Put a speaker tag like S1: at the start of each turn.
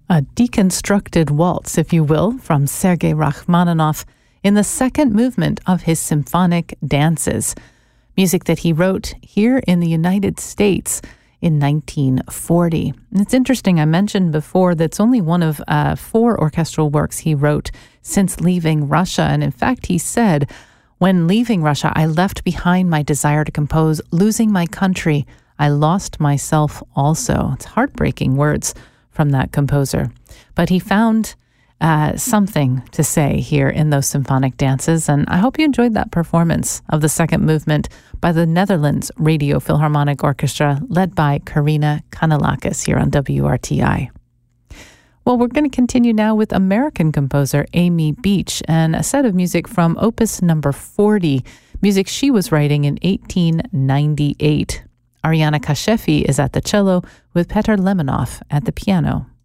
S1: A deconstructed waltz, if you will, from Sergei Rachmaninoff in the second movement of his symphonic dances, music that he wrote here in the United States in 1940. And it's interesting, I mentioned before that it's only one of 4 orchestral works he wrote since leaving Russia. And in fact, he said, "When leaving Russia, I left behind my desire to compose. Losing my country, I lost myself also." It's heartbreaking words from that composer. But he found something to say here in those symphonic dances, and I hope you enjoyed that performance of the second movement by the Netherlands Radio Philharmonic Orchestra, led by Karina Kanellakis here on WRTI. Well, we're going to continue now with American composer Amy Beach and a set of music from Opus number 40, music she was writing in 1898. Ariana Kashefi is at the cello with Petr Lemonov at the piano.